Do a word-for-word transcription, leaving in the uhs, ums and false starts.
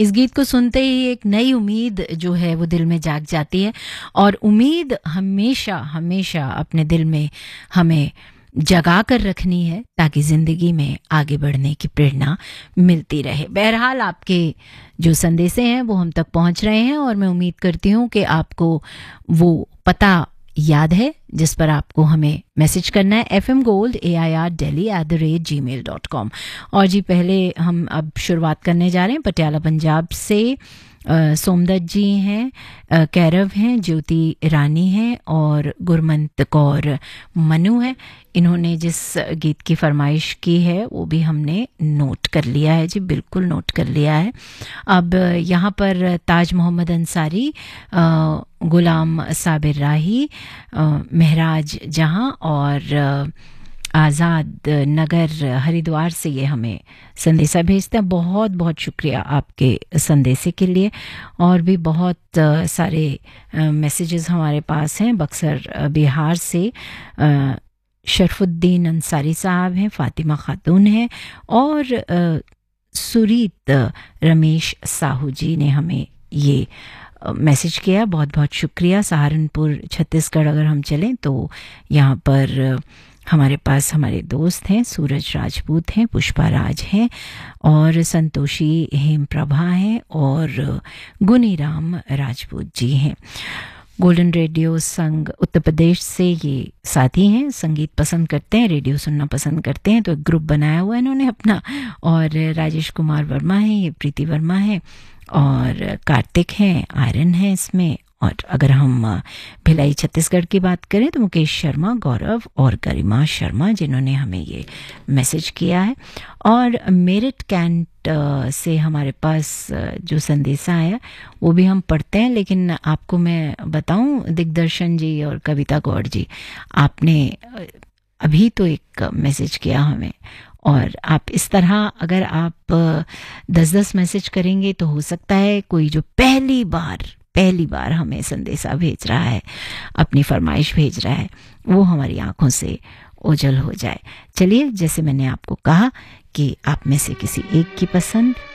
इस गीत को सुनते ही एक नई उम्मीद जो है वो दिल में जाग जाती है, और उम्मीद हमेशा हमेशा अपने दिल में हमें जगा कर रखनी है ताकि ज़िंदगी में आगे बढ़ने की प्रेरणा मिलती रहे। बहरहाल आपके जो संदेशे हैं वो हम तक पहुंच रहे हैं, और मैं उम्मीद करती हूं कि आपको वो पता याद है जिस पर आपको हमें मैसेज करना है, F M gold A I R Delhi at the rate ji mail dot com. और जी पहले हम अब शुरुआत करने जा रहे हैं पटियाला पंजाब से। सोमदत्त जी हैं, कैरव हैं, ज्योति रानी हैं और गुरमंत कौर मनु हैं। इन्होंने जिस गीत की फरमाइश की है वो भी हमने नोट कर लिया है जी, बिल्कुल नोट कर लिया है। अब यहाँ पर ताज मोहम्मद अंसारी, गुलाम साबिर राही, महराज जहां और आज़ाद नगर हरिद्वार से ये हमें संदेशा भेजते हैं। बहुत बहुत शुक्रिया आपके संदेशे के लिए। और भी बहुत सारे मैसेजेस हमारे पास हैं। बक्सर बिहार से शरफुद्दीन अंसारी साहब हैं, फातिमा खातून हैं और सुरीत रमेश साहू जी ने हमें ये मैसेज किया। बहुत बहुत शुक्रिया। सहारनपुर छत्तीसगढ़ अगर हम चलें तो यहाँ पर हमारे पास हमारे दोस्त हैं, सूरज राजपूत हैं, पुष्पा राज हैं और संतोषी हेमप्रभा हैं और गुनीराम राजपूत जी हैं। गोल्डन रेडियो संघ उत्तर प्रदेश से ये साथी हैं, संगीत पसंद करते हैं, रेडियो सुनना पसंद करते हैं, तो एक ग्रुप बनाया हुआ है इन्होंने अपना। और राजेश कुमार वर्मा हैं, ये प्रीति वर्मा हैं और कार्तिक हैं, आयरन हैं इसमें। और अगर हम भिलाई छत्तीसगढ़ की बात करें तो मुकेश शर्मा, गौरव और गरिमा शर्मा जिन्होंने हमें ये मैसेज किया है। और मेरिट कैंट से हमारे पास जो संदेशा आया वो भी हम पढ़ते हैं, लेकिन आपको मैं बताऊं दिग्दर्शन जी और कविता गौड़ जी, आपने अभी तो एक मैसेज किया हमें, और आप इस तरह अगर आप दस दस मैसेज करेंगे तो हो सकता है कोई जो पहली बार पहली बार हमें संदेशा भेज रहा है, अपनी फरमाइश भेज रहा है, वो हमारी आंखों से ओझल हो जाए। चलिए, जैसे मैंने आपको कहा कि आप में से किसी एक की पसंद